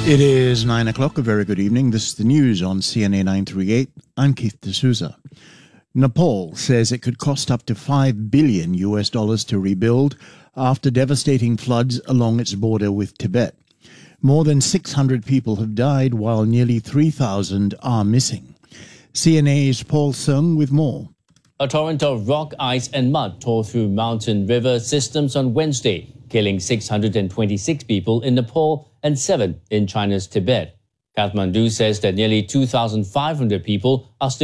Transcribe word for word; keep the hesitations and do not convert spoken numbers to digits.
It is nine o'clock. A very good evening. This is the news on C N A nine thirty-eight. I'm Keith D'Souza. Nepal says it could cost up to five billion U S dollars to rebuild after devastating floods along its border with Tibet. More than six hundred people have died while nearly three thousand are missing. C N A's Paul Sung with more. A torrent of rock, ice and mud tore through mountain river systems on Wednesday, killing six hundred twenty-six people in Nepal and seven in China's Tibet. Kathmandu says that nearly two thousand five hundred people are still